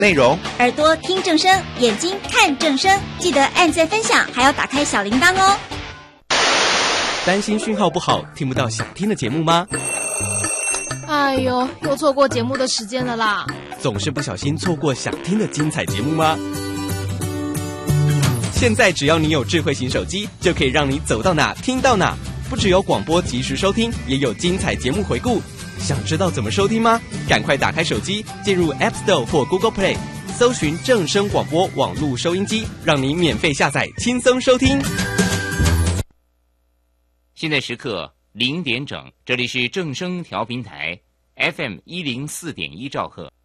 内容， 耳朵听正声，眼睛看正声，记得按赞分享，还要打开小铃铛哦。 担心讯号不好，听不到想听的节目吗？ 哎呦，又错过节目的时间了啦！ 总是不小心错过想听的精彩节目吗？现在只要你有智慧型手机，就可以让你走到哪听到哪。不只有广播及时收听，也有精彩节目回顾。想知道怎么收听吗？赶快打开手机，进入 App Store 或 Google Play， 搜寻正声广播网络收音机，让你免费下载，轻松收听。 现在时刻0点整，这里是正声调频台 FM104.1兆赫。